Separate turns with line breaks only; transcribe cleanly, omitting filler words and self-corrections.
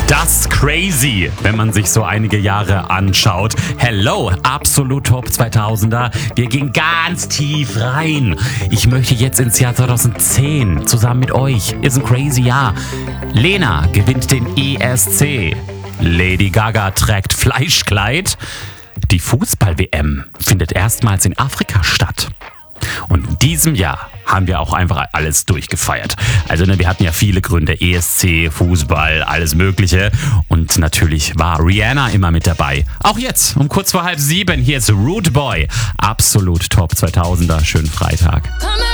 Das crazy, wenn man sich so einige Jahre anschaut. Hello, absolut Top 2000er. Wir gehen ganz tief rein. Ich möchte jetzt ins Jahr 2010 zusammen mit euch. Ist ein crazy Jahr. Lena gewinnt den ESC. Lady Gaga trägt Fleischkleid. Die Fußball-WM findet erstmals in Afrika statt. Und in diesem Jahr haben wir auch einfach alles durchgefeiert. Also wir hatten ja viele Gründe, ESC, Fußball, alles Mögliche. Und natürlich war Rihanna immer mit dabei. Auch jetzt, um kurz vor 6:30, hier ist Rude Boy. Absolut Top 2000er, schönen Freitag.